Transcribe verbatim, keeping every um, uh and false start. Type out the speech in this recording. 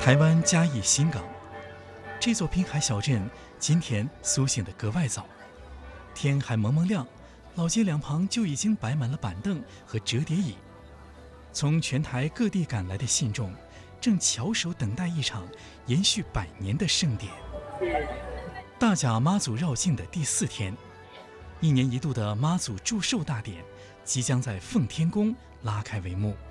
台湾嘉义新港，这座滨海小镇今天苏醒得格外早。天还蒙蒙亮，老街两旁就已经摆满了板凳和折叠椅。从全台各地赶来的信众，正翘首等待一场延续百年的盛典。大甲妈祖绕境的第四天，一年一度的妈祖祝寿大典即将在奉天宫拉开帷幕。